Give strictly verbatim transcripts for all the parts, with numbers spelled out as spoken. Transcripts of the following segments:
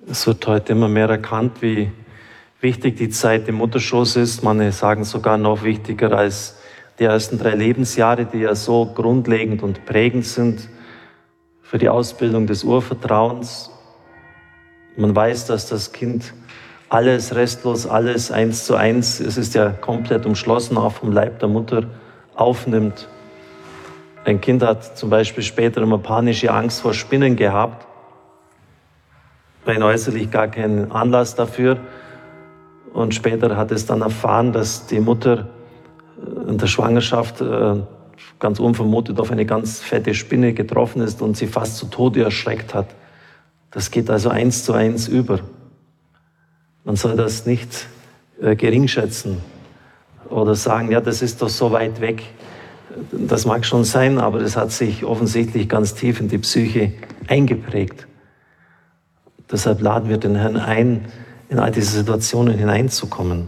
Es wird heute immer mehr erkannt, wie wichtig die Zeit im Mutterschoß ist. Manche sagen sogar noch wichtiger als die ersten drei Lebensjahre, die ja so grundlegend und prägend sind für die Ausbildung des Urvertrauens. Man weiß, dass das Kind alles restlos, alles eins zu eins, es ist ja komplett umschlossen, auch vom Leib der Mutter, aufnimmt. Ein Kind hat zum Beispiel später immer panische Angst vor Spinnen gehabt, rein äußerlich gar keinen Anlass dafür. Und später hat es dann erfahren, dass die Mutter in der Schwangerschaft ganz unvermutet auf eine ganz fette Spinne getroffen ist und sie fast zu Tode erschreckt hat. Das geht also eins zu eins über. Man soll das nicht geringschätzen oder sagen, ja, das ist doch so weit weg. Das mag schon sein, aber das hat sich offensichtlich ganz tief in die Psyche eingeprägt. Deshalb laden wir den Herrn ein, in all diese Situationen hineinzukommen.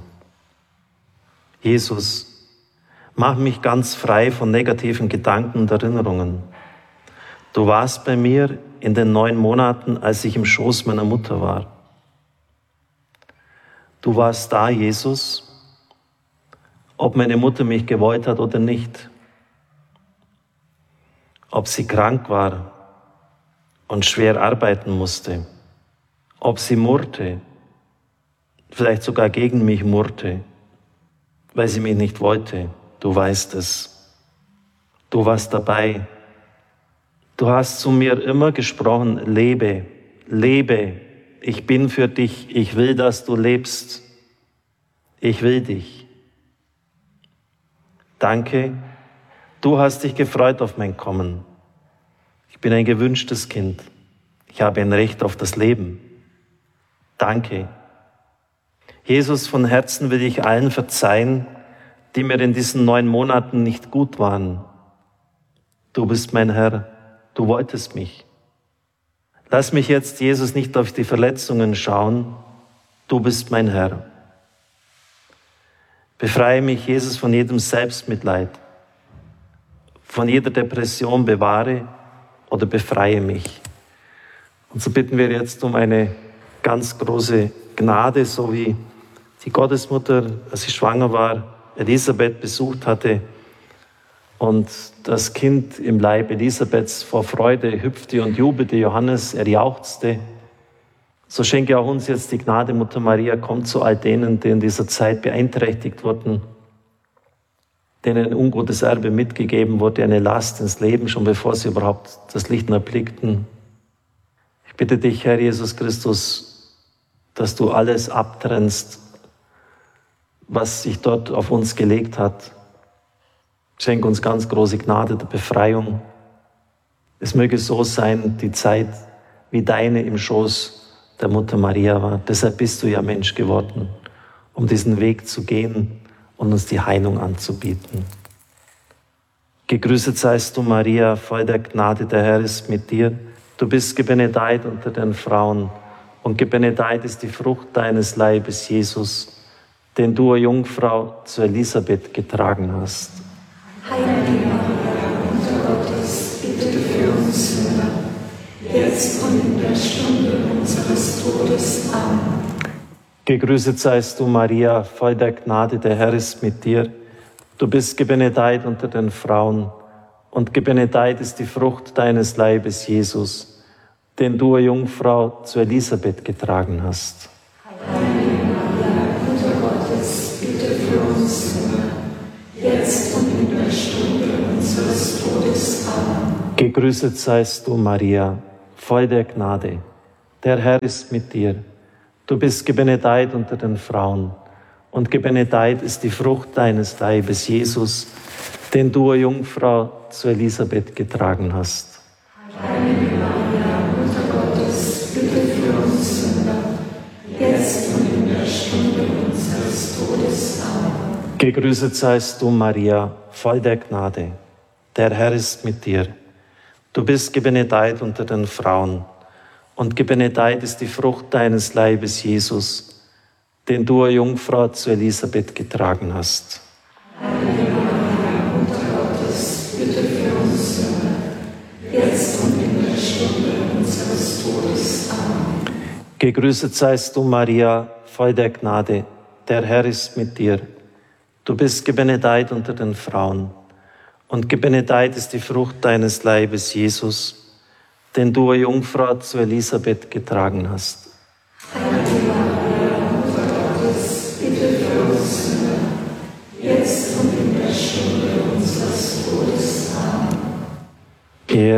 Jesus, mach mich ganz frei von negativen Gedanken und Erinnerungen. Du warst bei mir in den neun Monaten, als ich im Schoß meiner Mutter war. Du warst da, Jesus, ob meine Mutter mich gewollt hat oder nicht. Ob sie krank war und schwer arbeiten musste. Ob sie murrte, vielleicht sogar gegen mich murrte, weil sie mich nicht wollte. Du weißt es. Du warst dabei. Du hast zu mir immer gesprochen, lebe, lebe. Ich bin für dich. Ich will, dass du lebst. Ich will dich. Danke. Du hast dich gefreut auf mein Kommen. Ich bin ein gewünschtes Kind. Ich habe ein Recht auf das Leben. Danke. Jesus, von Herzen will ich allen verzeihen, die mir in diesen neun Monaten nicht gut waren. Du bist mein Herr, du wolltest mich. Lass mich jetzt, Jesus, nicht auf die Verletzungen schauen. Du bist mein Herr. Befreie mich, Jesus, von jedem Selbstmitleid, von jeder Depression, bewahre oder befreie mich. Und so bitten wir jetzt um eine ganz große Gnade, so wie die Gottesmutter, als sie schwanger war, Elisabeth besucht hatte und das Kind im Leib Elisabeths vor Freude hüpfte und jubelte, Johannes, er jauchzte. So schenke auch uns jetzt die Gnade, Mutter Maria, kommt zu all denen, die in dieser Zeit beeinträchtigt wurden, denen ein ungutes Erbe mitgegeben wurde, eine Last ins Leben, schon bevor sie überhaupt das Licht erblickten. Ich bitte dich, Herr Jesus Christus, dass du alles abtrennst, was sich dort auf uns gelegt hat. Schenk uns ganz große Gnade der Befreiung. Es möge so sein, die Zeit wie deine im Schoß der Mutter Maria war. Deshalb bist du ja Mensch geworden, um diesen Weg zu gehen und uns die Heilung anzubieten. Gegrüßet seist du, Maria, voll der Gnade, der Herr ist mit dir. Du bist gebenedeit unter den Frauen und gebenedeit ist die Frucht deines Leibes, Jesus, den du, o Jungfrau, zu Elisabeth getragen hast. Heilige Maria, Mutter Gottes, bitte für uns Sünder, jetzt und in der Stunde unseres Todes. Amen. Gegrüßet seist du, Maria, voll der Gnade, der Herr ist mit dir. Du bist gebenedeit unter den Frauen und gebenedeit ist die Frucht deines Leibes, Jesus, den du, o Jungfrau, zu Elisabeth getragen hast. Heilige Maria, Mutter Gottes, bitte für uns Sünder, jetzt und in der Stunde unseres Todes. Amen. Gegrüßet seist du, Maria, voll der Gnade. Der Herr ist mit dir. Du bist gebenedeit unter den Frauen und gebenedeit ist die Frucht deines Leibes, Jesus, den du, o Jungfrau, zu Elisabeth getragen hast. Heilige Maria, Mutter Gottes, bitte für uns Sünder, jetzt und in der Stunde unseres Todes. Amen. Gegrüßet seist du, Maria, voll der Gnade. Der Herr ist mit dir. Du bist gebenedeit unter den Frauen und gebenedeit ist die Frucht deines Leibes, Jesus, den du, o Jungfrau, zu Elisabeth getragen hast. Heilige Maria, Mutter Gottes, bitte für uns Sünder, jetzt und in der Stunde unseres Todes. Amen. Gegrüßet seist du, Maria, voll der Gnade, der Herr ist mit dir. Du bist gebenedeit unter den Frauen, und gebenedeit ist die Frucht deines Leibes, Jesus, den du, o Jungfrau, zu Elisabeth getragen hast. Heilige Maria, Mutter Gottes, bitte für uns Sünder, jetzt und in der Stunde unseres Todes.